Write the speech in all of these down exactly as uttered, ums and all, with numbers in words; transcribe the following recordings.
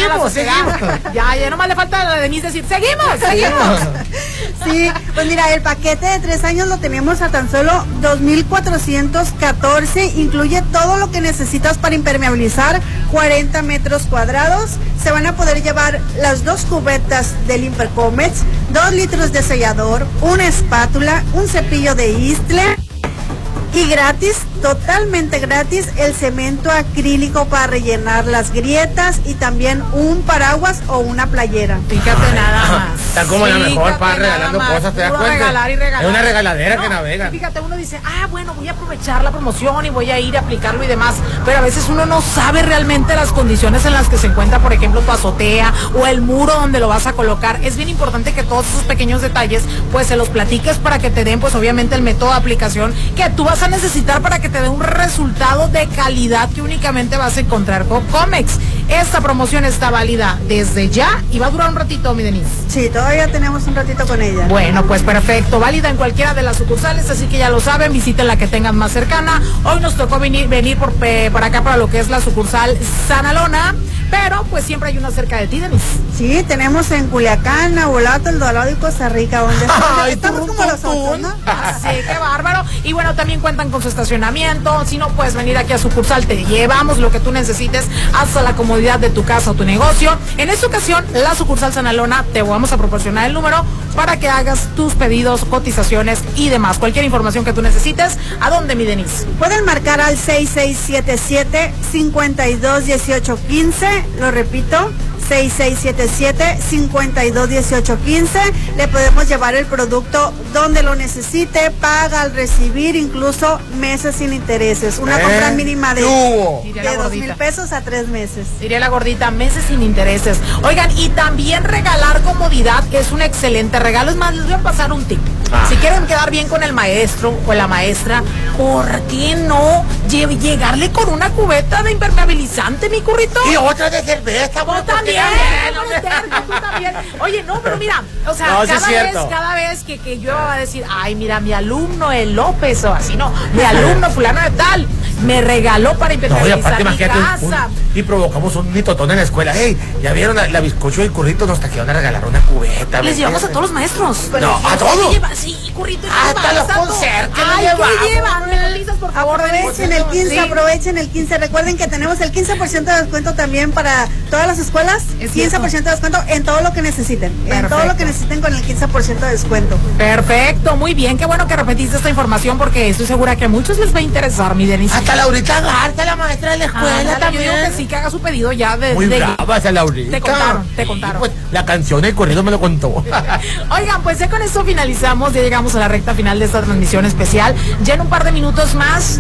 engaña a la Seguimos, sociedad. seguimos. Ya, ya nomás le falta a la Denise decir, seguimos, seguimos. Sí, pues mira, el paquete de tres años lo tenemos a tan solo dos mil cuatrocientos catorce, incluye todo lo que necesitas para impermeabilizar cuarenta metros cuadrados. Se van a poder llevar las dos cubetas de Limpercomex, dos litros de sellador, una espátula, un cepillo de Istle y gratis, totalmente gratis, el cemento acrílico para rellenar las grietas y también un paraguas o una playera. Fíjate Ay, nada más. Está como la mejor Fíjate para regalando nada más. cosas, ¿te das Puro cuenta? regalar y regalar. Es una regaladera No, que navega. y fíjate, uno dice, ah, bueno, voy a aprovechar la promoción y voy a ir a aplicarlo y demás, pero a veces uno no sabe realmente las condiciones en las que se encuentra, por ejemplo, tu azotea o el muro donde lo vas a colocar. Es bien importante que todos esos pequeños detalles, pues se los platiques para que te den, pues obviamente el método de aplicación que tú vas a necesitar para que te dé un resultado de calidad que únicamente vas a encontrar con Comex. Esta promoción está válida desde ya y va a durar un ratito, mi Denise. Sí, todavía tenemos un ratito con ella. Bueno, pues perfecto, válida en cualquiera de las sucursales, así que ya lo saben, visiten la que tengan más cercana. Hoy nos tocó venir, venir por, eh, por acá para lo que es la sucursal Sanalona, pero pues siempre hay una cerca de ti, Denise. Sí, tenemos en Culiacán, Nabolato, El Dorado y Costa Rica, donde Ay, estamos tú, como tú, los otros, ¿no? Así, qué bárbaro. Y bueno, también cuentan con su estacionamiento. Si no puedes venir aquí a sucursal, te llevamos lo que tú necesites hasta la comodidad de tu casa o tu negocio. En esta ocasión, la sucursal Sanalona, te vamos a proporcionar el número para que hagas tus pedidos, cotizaciones y demás. Cualquier información que tú necesites, ¿a dónde, mi Denise? Pueden marcar al seis seis siete siete, cinco dos uno ocho uno cinco, lo repito, seis seis siete siete, cinco dos uno ocho uno cinco. Le podemos llevar el producto donde lo necesite, paga al recibir, incluso meses sin intereses. Una ¿Eh? compra mínima de, Tuvo. Diría la de dos gordita. mil pesos a tres meses. Diría la gordita, meses sin intereses. Oigan, y también regalar comodidad es un excelente regalo. Es más, les voy a pasar un tip. Ah. Si quieren quedar bien con el maestro o la maestra, ¿por qué no lle- llegarle con una cubeta de impermeabilizante, mi currito? Y otra de cerveza, Tú bueno, también, porque hombre, terco, tú también. Oye, no, pero mira, o sea, No, sí cada es vez, cierto. cada vez que, que yo va a decir, ay, mira, mi alumno el López, o así, no, mi alumno fulano de tal, me regaló para No, y impermeabilizar aparte, mi imagínate, un- casa. un- y provocamos un mitotón en la escuela. Hey, ya vieron la, la bizcocho y el currito, nos trajeron a regalar una cubeta. Les ¿me llevamos a entiendes? todos los maestros. No, ¿a ¿Qué todos? lleva? Sí, currito. ¿qué Hasta llevas? los Santo? concertos los Ay, llevamos. ¿qué llevan? ¿Me lo dices, por favor? Aprovechen el quince, Sí. aprovechen el quince. Recuerden que tenemos el quince por ciento de descuento también para todas las escuelas. Es quince por ciento de descuento en todo lo que necesiten. En todo Perfecto. lo que necesiten con el quince por ciento de descuento. Perfecto, muy bien. Qué bueno que repetiste esta información porque estoy segura que a muchos les va a interesar, mi Denise. Hasta Laurita Garza, la maestra de la escuela, Ándale, también. yo digo que sí, que haga su pedido ya de... Muy de- brava esa Laurita. Te contaron, te Sí, contaron. pues, la canción del corrido me lo contó. Oigan, pues ya con esto finalizamos, ya llegamos a la recta final de esta transmisión especial. Ya en un par de minutos más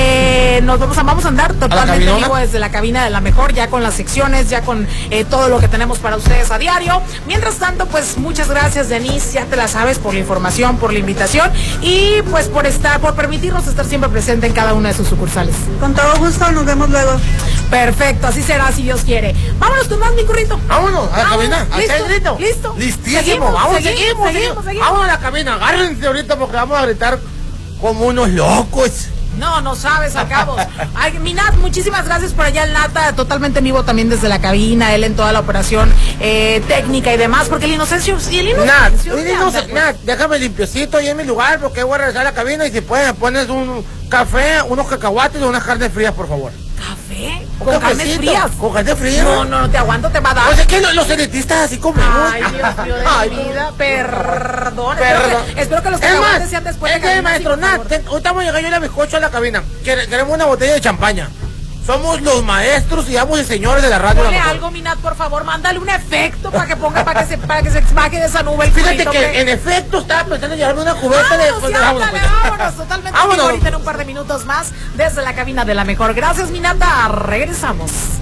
eh, nos vamos a, vamos a andar totalmente en cabinona? vivo desde la cabina de la mejor, ya con las secciones, ya con eh, todo lo que tenemos para ustedes a diario. Mientras tanto, pues muchas gracias, Denise, ya te la sabes, por la información, por la invitación y pues por estar, por permitirnos estar siempre presente en cada una de sus sucursales. Con todo gusto, nos vemos luego. Perfecto, así será si Dios quiere. Vámonos con más, mi currito. Vámonos, a la Vámonos, cabina, a listo, hacer el grito. listo. Listísimo, Seguimos, vamos, seguimos, seguimos, seguimos, seguimos. seguimos. Vamos a la cabina, agárrense ahorita porque vamos a gritar como unos locos. No, no sabes, acabos. Ay, mi Nat, muchísimas gracias por allá, el Nata, totalmente en vivo también desde la cabina, él en toda la operación eh, técnica y demás, porque el Inocencio, y el Nat, Inocencio, ¿dónde no anda, sé, pues? Nat, déjame limpiecito ahí en mi lugar porque voy a regresar a la cabina y si puedes me pones un café, unos cacahuates y unas carnes frías, por favor. ¿Café? Un ¿Con carnes cafecito, frías? Con carnes frías. No, no, no te aguanto, te va a dar. Pues es que los, los elitistas así comemos. Ay, Dios mío de Ay, mi vida, perdón. Perdón. Espero que, espero que los Es más, cacahuates sean después es de que, cabina, maestro sí, por Nat, favor. ten- ahorita vamos a llegar yo y la bizcocho a la cabina. Quere- Queremos una botella de champaña. Somos los maestros y amos y señores de la radio. Ponle La Mejor. algo, mi Nat, por favor, mándale un efecto para que ponga, para que se, para que se baje de esa nube el Fíjate currito, que hombre. en efecto estaba pensando en llevarme una cubeta de... Vámonos, pues, ya, vámonos, ándale, pues. vámonos, totalmente en Vámonos. vivo ahorita en un par de minutos más desde la cabina de la mejor. Gracias, mi Nata, regresamos.